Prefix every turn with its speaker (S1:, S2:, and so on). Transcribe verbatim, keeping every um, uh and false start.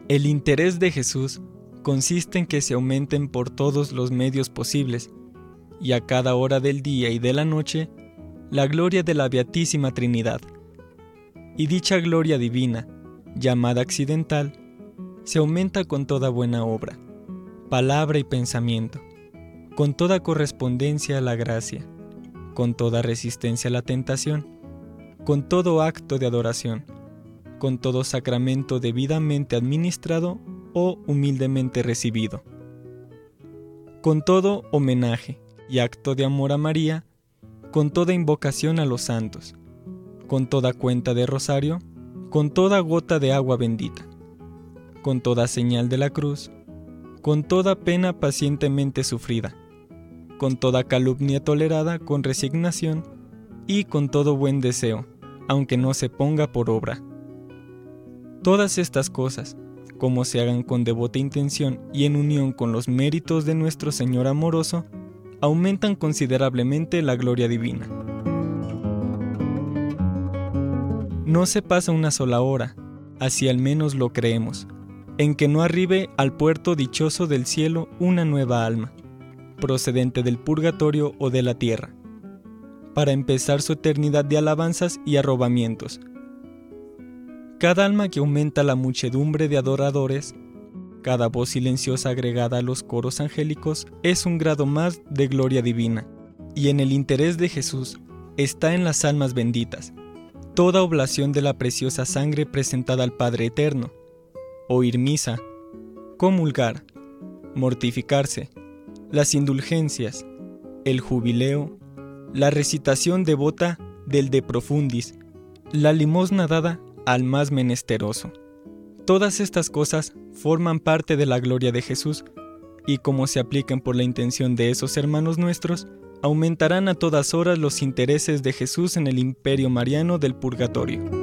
S1: El interés de Jesús consiste en que se aumenten por todos los medios posibles, y a cada hora del día y de la noche, la gloria de la Beatísima Trinidad. Y dicha gloria divina, llamada accidental, se aumenta con toda buena obra, palabra y pensamiento, con toda correspondencia a la gracia, con toda resistencia a la tentación, con todo acto de adoración, con todo sacramento debidamente administrado o humildemente recibido, con todo homenaje y acto de amor a María, con toda invocación a los santos, con toda cuenta de rosario, con toda gota de agua bendita, con toda señal de la cruz, con toda pena pacientemente sufrida, con toda calumnia tolerada con resignación y con todo buen deseo, aunque no se ponga por obra. Todas estas cosas, como se hagan con devota intención y en unión con los méritos de nuestro Señor amoroso, aumentan considerablemente la gloria divina. No se pasa una sola hora, así al menos lo creemos, en que no arribe al puerto dichoso del cielo una nueva alma, procedente del purgatorio o de la tierra, para empezar su eternidad de alabanzas y arrobamientos. Cada alma que aumenta la muchedumbre de adoradores, cada voz silenciosa agregada a los coros angélicos, es un grado más de gloria divina, y en el interés de Jesús está en las almas benditas, toda oblación de la preciosa sangre presentada al Padre Eterno, oír misa, comulgar, mortificarse, las indulgencias, el jubileo, la recitación devota del De Profundis, la limosna dada al más menesteroso. Todas estas cosas forman parte de la gloria de Jesús, y como se apliquen por la intención de esos hermanos nuestros, aumentarán a todas horas los intereses de Jesús en el imperio mariano del purgatorio.